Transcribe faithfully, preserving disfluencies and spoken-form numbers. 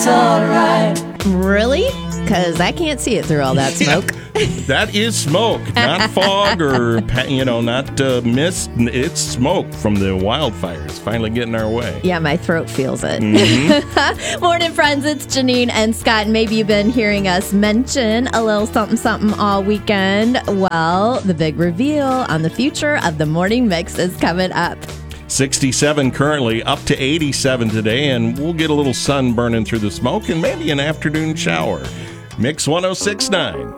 alright. Really? Because I can't see it through all that smoke. Yeah, that is smoke, not fog or, you know, not uh, mist. It's smoke from the wildfires finally getting our way. Yeah, my throat feels it. Mm-hmm. Morning, friends. It's Janine and Scott. And maybe you've been hearing us mention a little something, something all weekend. Well, the big reveal on the future of the morning mix is coming up. sixty-seven currently, up to eighty-seven today, and we'll get a little sun burning through the smoke and maybe an afternoon shower. Mix one oh six point nine.